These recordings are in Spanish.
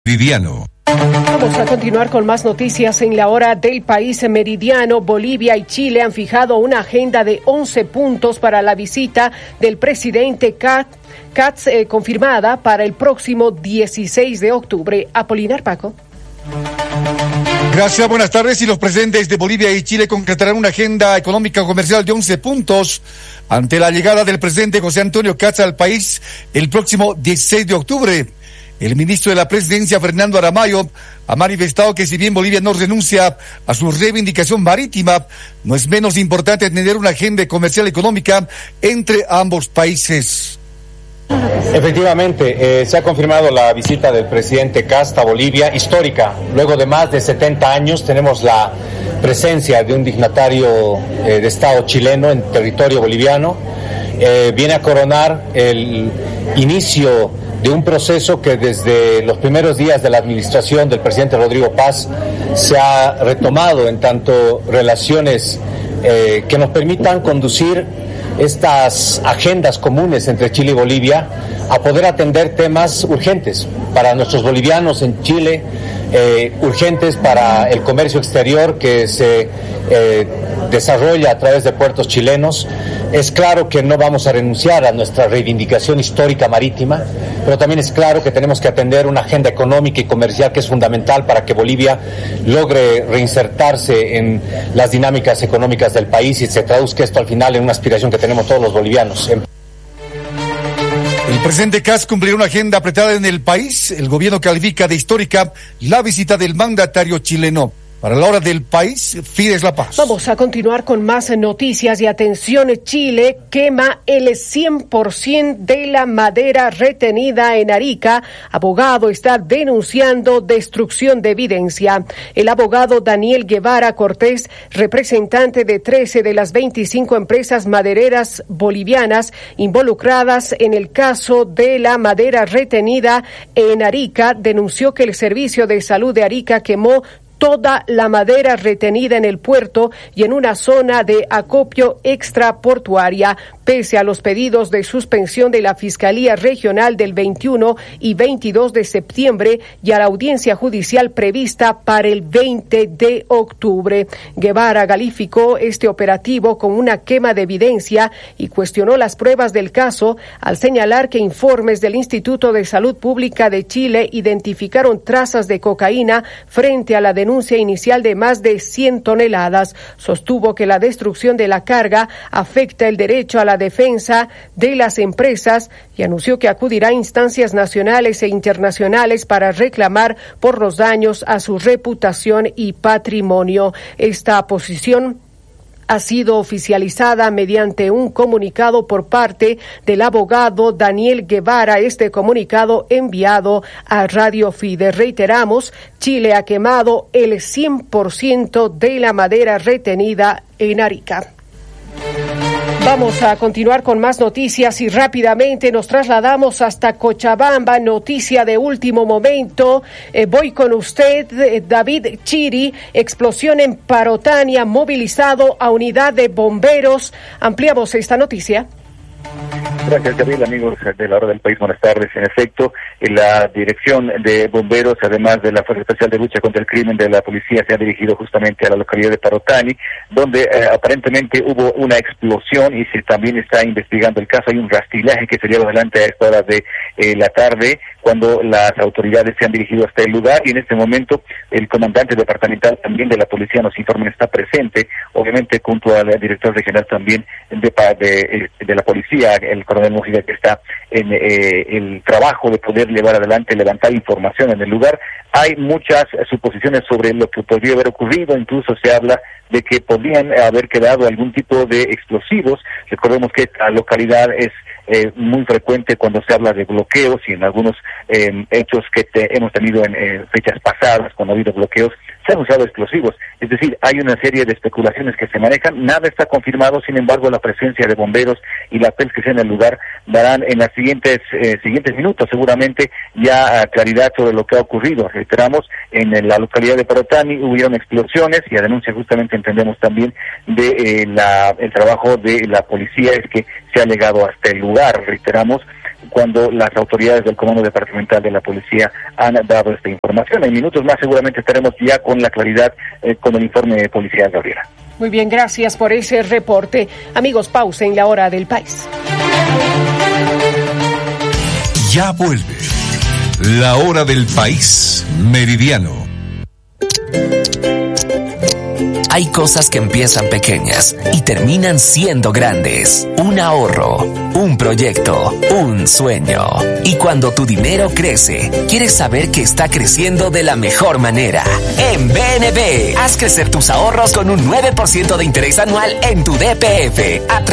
Meridiano. Vamos a continuar con más noticias en la hora del país meridiano. Bolivia y Chile han fijado una agenda de 11 puntos para la visita del presidente Katz, confirmada para el próximo 16 de octubre. Apolinar Paco. Gracias, buenas tardes. Y los presidentes de Bolivia y Chile concretarán una agenda económica comercial de 11 puntos ante la llegada del presidente José Antonio Katz al país el próximo 16 de octubre. El ministro de la Presidencia, Fernando Aramayo, ha manifestado que si bien Bolivia no renuncia a su reivindicación marítima, no es menos importante tener una agenda comercial económica entre ambos países. Efectivamente, se ha confirmado la visita del presidente Katz a Bolivia, histórica. Luego de más de 70 años tenemos la presencia de un dignatario de Estado chileno en territorio boliviano. Viene a coronar el inicio de un proceso que desde los primeros días de la administración del presidente Rodrigo Paz se ha retomado en tanto relaciones que nos permitan conducir estas agendas comunes entre Chile y Bolivia a poder atender temas urgentes para nuestros bolivianos en Chile, urgentes para el comercio exterior que se desarrolla a través de puertos chilenos. Es claro que no vamos a renunciar a nuestra reivindicación histórica marítima, pero también es claro que tenemos que atender una agenda económica y comercial que es fundamental para que Bolivia logre reinsertarse en las dinámicas económicas del país y se traduzca esto al final en una aspiración que tenemos todos los bolivianos. El presidente Katz cumplirá una agenda apretada en el país. El gobierno califica de histórica la visita del mandatario chileno. Para la hora del país, Fides La Paz. Vamos a continuar con más noticias y atención, Chile quema el 100% de la madera retenida en Arica. Abogado está denunciando destrucción de evidencia. El abogado Daniel Guevara Cortés, representante de 13 de las 25 empresas madereras bolivianas involucradas en el caso de la madera retenida en Arica, denunció que el Servicio de Salud de Arica quemó toda la madera retenida en el puerto y en una zona de acopio extraportuaria, pese a los pedidos de suspensión de la Fiscalía Regional del 21 y 22 de septiembre y a la audiencia judicial prevista para el 20 de octubre. Guevara calificó este operativo como una quema de evidencia y cuestionó las pruebas del caso al señalar que informes del Instituto de Salud Pública de Chile identificaron trazas de cocaína frente a la denuncia inicial de más de 100 toneladas. Sostuvo que la destrucción de la carga afecta el derecho a la defensa de las empresas y anunció que acudirá a instancias nacionales e internacionales para reclamar por los daños a su reputación y patrimonio. Esta posición ha sido oficializada mediante un comunicado por parte del abogado Daniel Guevara. Este comunicado enviado a Radio Fides. Reiteramos, Chile ha quemado el 100% de la madera retenida en Arica. Vamos a continuar con más noticias y rápidamente nos trasladamos hasta Cochabamba. Noticia de último momento. Voy con usted, David Chiri. Explosión en Parotania, movilizado a unidad de bomberos. Ampliamos esta noticia. Gracias, Gabriel, amigos de la hora del país, buenas tardes. En efecto, la Dirección de Bomberos, además de la Fuerza Especial de Lucha contra el Crimen de la Policía, se ha dirigido justamente a la localidad de Parotani, donde aparentemente hubo una explosión y se también está investigando el caso. Hay un rastrillaje que se lleva adelante a esta hora de la tarde, cuando las autoridades se han dirigido hasta el lugar, y en este momento el comandante departamental también de la policía nos informa está presente, obviamente junto al director regional también de la policía, el coronel Mujica, que está en el trabajo de poder llevar adelante, levantar información en el lugar. Hay muchas suposiciones sobre lo que podría haber ocurrido, incluso se habla de que podrían haber quedado algún tipo de explosivos. Recordemos que esta localidad es muy frecuente cuando se habla de bloqueos, y en algunos hechos que hemos tenido en fechas pasadas, cuando ha habido bloqueos, se han usado explosivos. Es decir, hay una serie de especulaciones que se manejan, nada está confirmado. Sin embargo, la presencia de bomberos y la pesquisa en el lugar darán en las siguientes minutos seguramente ya claridad sobre lo que ha ocurrido. Reiteramos, en la localidad de Parotani hubieron explosiones, y a denuncia justamente entendemos también de el trabajo de la policía es que se ha llegado hasta el lugar. Reiteramos, cuando las autoridades del Comando Departamental de la Policía han dado esta información. En minutos más seguramente estaremos ya con la claridad con el informe policial, Gabriela. Muy bien, gracias por ese reporte. Amigos, pausa en la hora del país. Ya vuelve la hora del país meridiano. Hay cosas que empiezan pequeñas y terminan siendo grandes. Un ahorro, un proyecto, un sueño. Y cuando tu dinero crece, quieres saber que está creciendo de la mejor manera. En BNB, haz crecer tus ahorros con un 9% de interés anual en tu DPF a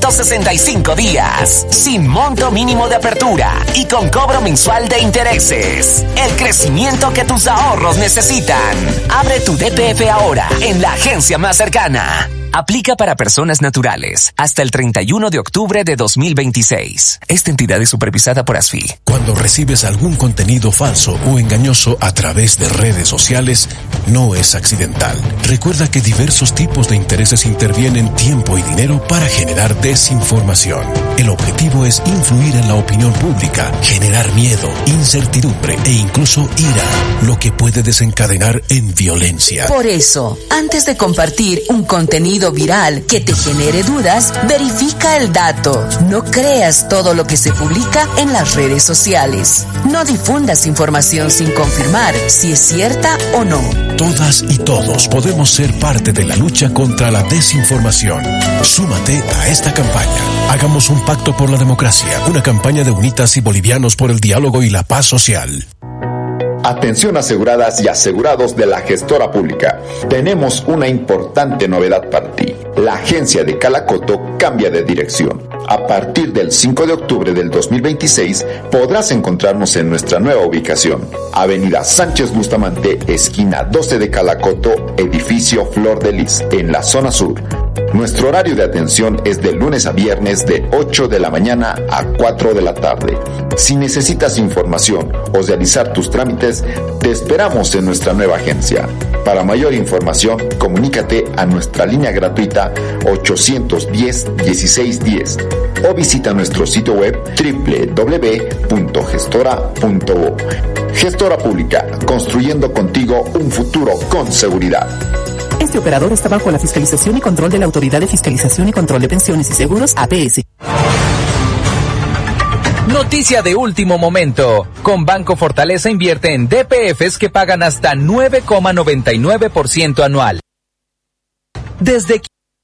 365 días, sin monto mínimo de apertura y con cobro mensual de intereses. El crecimiento que tus ahorros necesitan. Abre tu DPF ahora en la agencia más cercana. Aplica para personas naturales hasta el 31 de octubre de 2026. Esta entidad es supervisada por ASFI. Cuando recibes algún contenido falso o engañoso a través de redes sociales, no es accidental. Recuerda que diversos tipos de intereses intervienen tiempo y dinero para generar desinformación. El objetivo es influir en la opinión pública, generar miedo, incertidumbre e incluso ira, lo que puede desencadenar en violencia. Por eso, antes de compartir un contenido viral que te genere dudas, verifica el dato. No creas todo lo que se publica en las redes sociales. No difundas información sin confirmar si es cierta o no. Todas y todos podemos ser parte de la lucha contra la desinformación. Súmate a esta campaña. Hagamos un pacto por la democracia, una campaña de Unitas y Bolivianos por el diálogo y la paz social. Atención aseguradas y asegurados de la gestora pública. Tenemos una importante novedad para ti. La agencia de Calacoto cambia de dirección. A partir del 5 de octubre del 2026 podrás encontrarnos en nuestra nueva ubicación. Avenida Sánchez Bustamante, esquina 12 de Calacoto, edificio Flor de Lis, en la zona sur. Nuestro horario de atención es de lunes a viernes de 8 de la mañana a 4 de la tarde. Si necesitas información o realizar tus trámites, te esperamos en nuestra nueva agencia. Para mayor información, comunícate a nuestra línea gratuita 810-1610 o visita nuestro sitio web www.gestora.o. Gestora Pública, construyendo contigo un futuro con seguridad. Este operador está bajo la fiscalización y control de la Autoridad de Fiscalización y Control de Pensiones y Seguros, APS. Noticia de último momento. Con Banco Fortaleza invierte en DPFs que pagan hasta 9,99% anual. Desde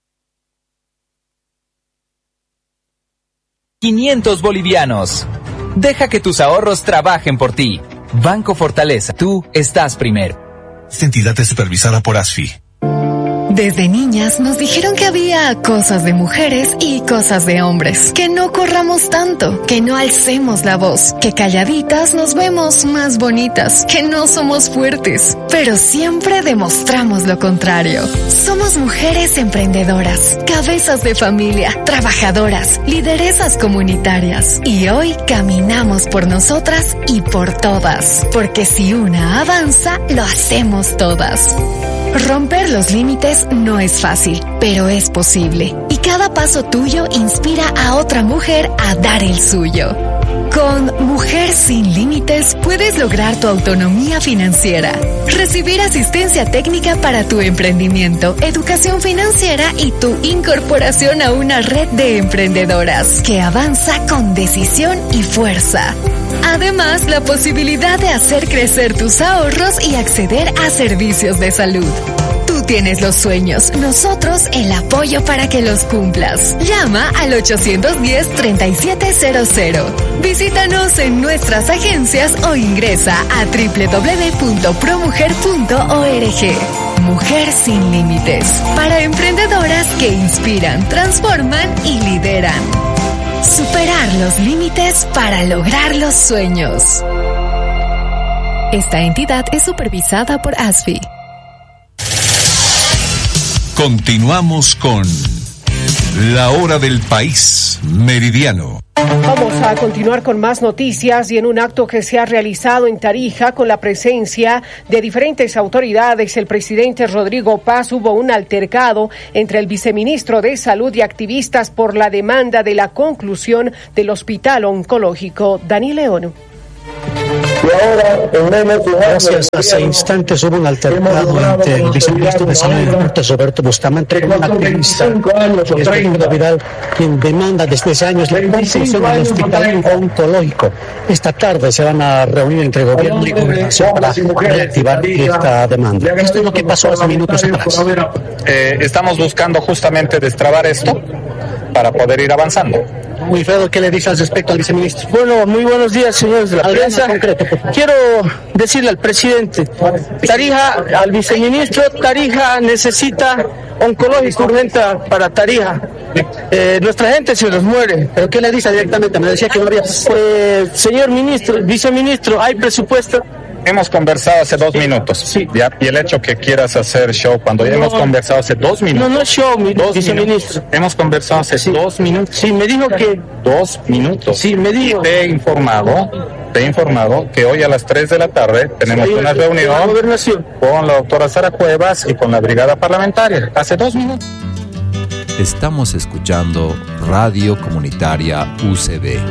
500 bolivianos. Deja que tus ahorros trabajen por ti. Banco Fortaleza, tú estás primero. Esta entidad es supervisada por ASFI. Desde niñas nos dijeron que había cosas de mujeres y cosas de hombres, que no corramos tanto, que no alcemos la voz, que calladitas nos vemos más bonitas, que no somos fuertes, pero siempre demostramos lo contrario. Somos mujeres emprendedoras, cabezas de familia, trabajadoras, lideresas comunitarias, y hoy caminamos por nosotras y por todas, porque si una avanza, lo hacemos todas. Romper los límites no es fácil, pero es posible. Y cada paso tuyo inspira a otra mujer a dar el suyo. Con Mujer Sin Límites puedes lograr tu autonomía financiera, recibir asistencia técnica para tu emprendimiento, educación financiera y tu incorporación a una red de emprendedoras que avanza con decisión y fuerza. Además, la posibilidad de hacer crecer tus ahorros y acceder a servicios de salud. Tú tienes los sueños, nosotros el apoyo para que los cumplas. Llama al 810-3700. Visítanos en nuestras agencias o ingresa a www.promujer.org. Mujer Sin Límites, para emprendedoras que inspiran, transforman y lideran. Superar los límites para lograr los sueños. Esta entidad es supervisada por ASFI. Continuamos con La hora del país meridiano. Vamos a continuar con más noticias y en un acto que se ha realizado en Tarija con la presencia de diferentes autoridades, el presidente Rodrigo Paz, hubo un altercado entre el viceministro de Salud y activistas por la demanda de la conclusión del hospital oncológico. Dani León. Gracias. Hace instantes hubo un altercado entre el viceministro de Salud y Deportes, Roberto Bustamante, con un activista, Rodrigo Vidal, quien demanda desde hace años la conclusión del hospital oncológico. Esta tarde se van a reunir entre gobierno y gobernación para reactivar esta demanda. Esto es lo que pasó hace minutos atrás. Estamos buscando justamente destrabar esto para poder ir avanzando. Wilfredo, ¿qué le dice al respecto al viceministro? Bueno, muy buenos días, señores de la prensa. Quiero decirle al presidente, Tarija, al viceministro, Tarija necesita oncológico urgente para Tarija. Nuestra gente se nos muere. ¿Pero qué le dice directamente? Me decía que no había... Señor ministro, viceministro, ¿hay presupuesto? Hemos conversado hace 2 minutos. Sí. ¿Ya? Y el hecho que quieras hacer show cuando ya hemos conversado hace 2 minutos. No es show, viceministro. Hemos conversado hace 2 minutos. Sí, me dijo que... 2 minutos. Sí, me dijo. Te he informado que hoy a las 3 de la tarde tenemos una reunión con la doctora Sara Cuevas y con la brigada parlamentaria. Hace 2 minutos. Estamos escuchando Radio Comunitaria UCB.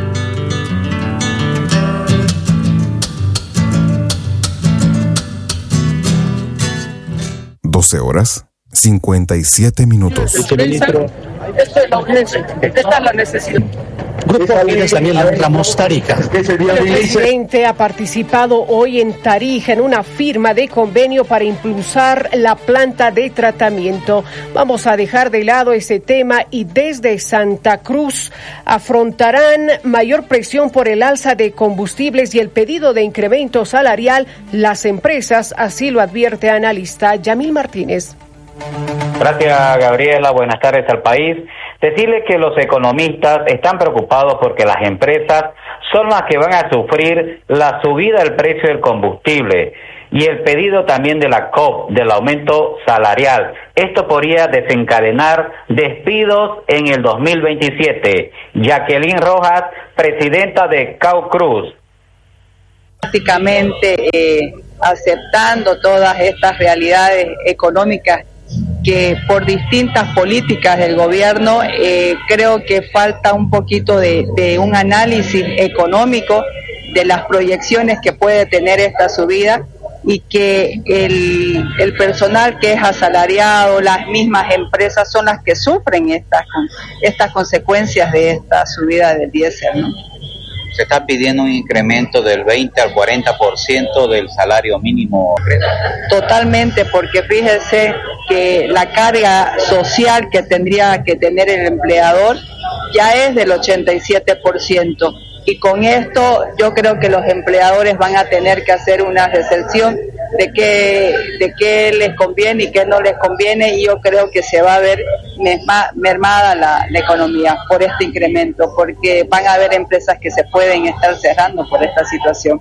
12:57. Esta es la urgencia, esta es la necesidad. Grupo Líderes Daniel Ramos, Tarija. El presidente ha participado hoy en Tarija en una firma de convenio para impulsar la planta de tratamiento. Vamos a dejar de lado ese tema y desde Santa Cruz afrontarán mayor presión por el alza de combustibles y el pedido de incremento salarial las empresas, así lo advierte analista Yamil Martínez. Gracias, Gabriela. Buenas tardes al país. Decirle que los economistas están preocupados porque las empresas son las que van a sufrir la subida del precio del combustible y el pedido también de la COP del aumento salarial. Esto podría desencadenar despidos en el 2027. Jacqueline Rojas, presidenta de CAUCRUZ. Prácticamente aceptando todas estas realidades económicas que por distintas políticas del gobierno creo que falta un poquito de un análisis económico de las proyecciones que puede tener esta subida y que el personal que es asalariado, las mismas empresas son las que sufren estas consecuencias de esta subida del diésel, ¿no? Se está pidiendo un incremento del 20 al 40% del salario mínimo. Totalmente, porque fíjese que la carga social que tendría que tener el empleador ya es del 87%. Y con esto yo creo que los empleadores van a tener que hacer una recepción de qué les conviene y qué no les conviene, y yo creo que se va a ver mermada la economía por este incremento, porque van a haber empresas que se pueden estar cerrando por esta situación.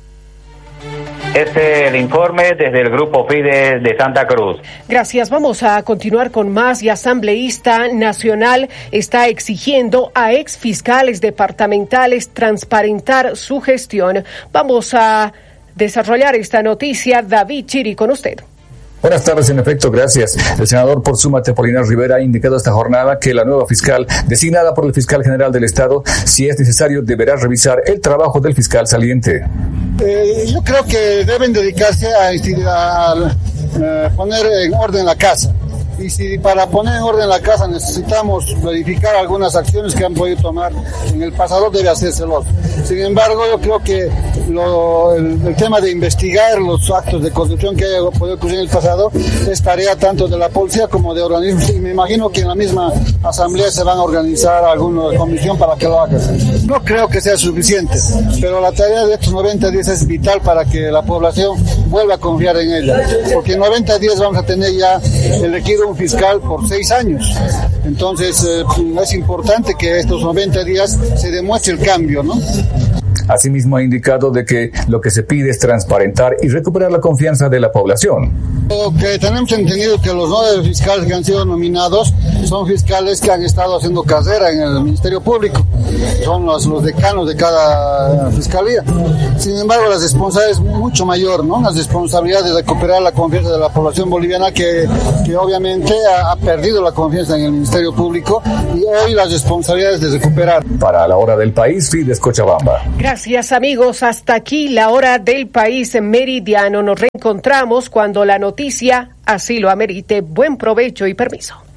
Este es el informe desde el Grupo Fides de Santa Cruz. Gracias. Vamos a continuar con más. Y Asambleísta Nacional está exigiendo a exfiscales departamentales transparentar su gestión. Vamos a desarrollar esta noticia. David Chiri, con usted. Buenas tardes, en efecto, gracias. El senador por Súmate, Apolinar Rivera, ha indicado esta jornada que la nueva fiscal, designada por el fiscal general del Estado, si es necesario, deberá revisar el trabajo del fiscal saliente. Yo creo que deben dedicarse a poner en orden la casa. Y si para poner en orden la casa necesitamos verificar algunas acciones que han podido tomar en el pasado, debe hacérselo. Sin embargo, yo creo que el tema de investigar los actos de corrupción que haya podido ocurrir en el pasado es tarea tanto de la policía como de organismos. Y me imagino que en la misma asamblea se van a organizar alguna comisión para que lo hagan. No creo que sea suficiente, pero la tarea de estos 90 días es vital para que la población vuelva a confiar en ella. Porque en 90 días vamos a tener ya elegido un fiscal por 6 años. Entonces es importante que estos 90 días se demuestre el cambio, ¿no? Asimismo, ha indicado de que lo que se pide es transparentar y recuperar la confianza de la población. Que tenemos entendido que los 9 fiscales que han sido nominados son fiscales que han estado haciendo carrera en el Ministerio Público, son los decanos de cada fiscalía. Sin embargo, la responsabilidad es mucho mayor, ¿no? La responsabilidad de recuperar la confianza de la población boliviana que obviamente ha perdido la confianza en el Ministerio Público, y hoy la responsabilidad es de recuperar. Para la hora del país, Fides Cochabamba. Gracias, amigos. Hasta aquí la hora del país en Meridiano. Nos reencontramos cuando la noticia así lo amerite. Buen provecho y permiso.